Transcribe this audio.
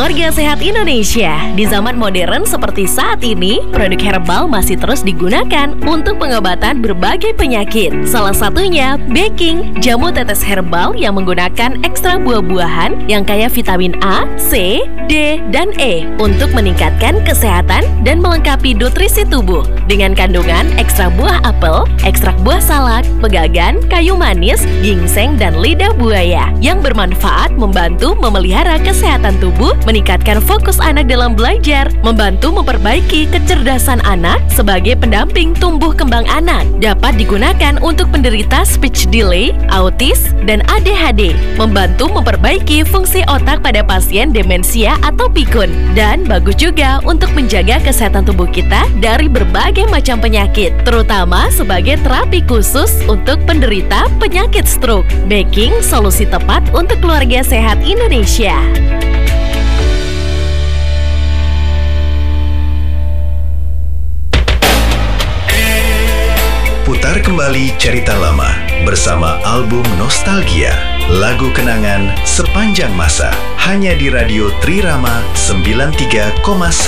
keluarga sehat Indonesia. Di zaman modern seperti saat ini, produk herbal masih terus digunakan untuk pengobatan berbagai penyakit. Salah satunya baking, jamu tetes herbal yang menggunakan ekstra buah-buahan yang kaya vitamin A, C, D, dan E untuk meningkatkan kesehatan dan melengkapi nutrisi tubuh dengan kandungan ekstra buah apel, ekstrak buah salak, pegagan, kayu manis, ginseng, dan lidah buaya yang bermanfaat membantu memelihara kesehatan tubuh, meningkatkan fokus anak dalam belajar, membantu memperbaiki kecerdasan anak sebagai pendamping tumbuh kembang anak, dapat digunakan untuk penderita speech delay, autis, dan ADHD, membantu memperbaiki fungsi otak pada pasien demensia atau pikun, dan bagus juga untuk menjaga kesehatan tubuh kita dari berbagai macam penyakit, terutama sebagai terapi khusus untuk penderita penyakit stroke. Baking, solusi tepat untuk keluarga sehat Indonesia. Putar kembali cerita lama bersama album Nostalgia, lagu kenangan sepanjang masa, hanya di Radio Trirama 93,1